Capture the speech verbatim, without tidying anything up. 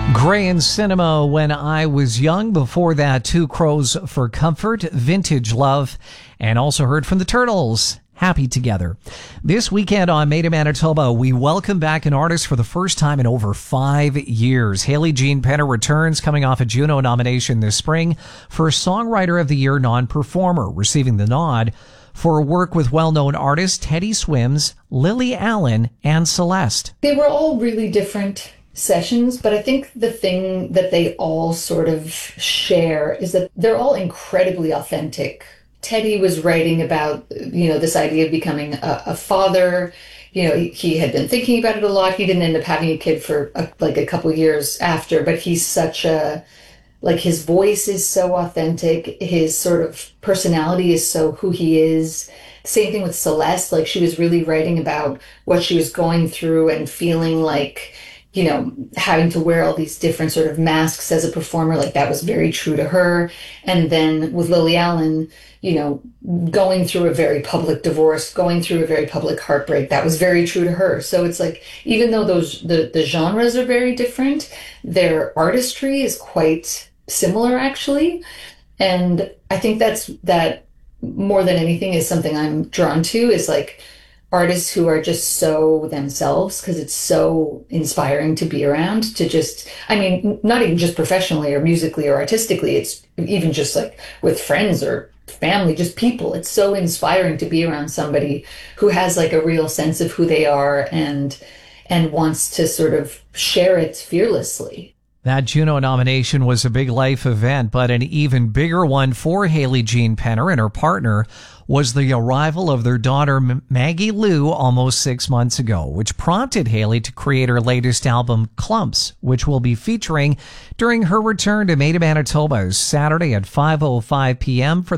Gray in Cinema, When I Was Young. Before that, Two Crows for Comfort, Vintage Love, and also heard from the Turtles, Happy Together. This weekend on Made in Manitoba, we welcome back an artist for the first time in over five years. Hayley Jean Penner returns, coming off a Juno nomination this spring for Songwriter of the Year non-performer, receiving the nod for work with well-known artists Teddy Swims, Lily Allen, and Celeste. They were all really different sessions, but I think the thing that they all sort of share is that they're all incredibly authentic. Teddy was writing about, you know, this idea of becoming a, a father. You know, he, he had been thinking about it a lot. He didn't end up having a kid for a, like a couple years after, but he's such a, like his voice is so authentic. His sort of personality is so who he is. Same thing with Celeste. Like, she was really writing about what she was going through and feeling like, you know, having to wear all these different sort of masks as a performer. Like, that was very true to her. And then with Lily Allen, you know, going through a very public divorce, going through a very public heartbreak, that was very true to her. So it's like, even though those the, the genres are very different, their artistry is quite similar, actually. And I think that's that more than anything is something I'm drawn to, is like artists who are just so themselves, because it's so inspiring to be around. To just, I mean, not even just professionally or musically or artistically, it's even just like with friends or family, just people. It's so inspiring to be around somebody who has like a real sense of who they are and and wants to sort of share it fearlessly. That Juno nomination was a big life event, but an even bigger one for Hayley Jean Penner and her partner was the arrival of their daughter Maggie Lou almost six months ago, which prompted Hayley to create her latest album, Clumps, which will be featuring during her return to Made in Manitoba Saturday at five oh five p.m. for